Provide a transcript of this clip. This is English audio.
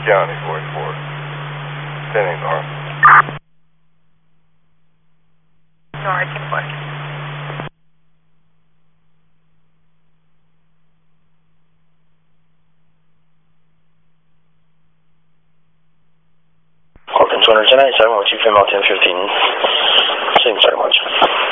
County, 44. Standing north. North, 10-4. Falcon 210, 7 Chief, 1015. Same sorry much.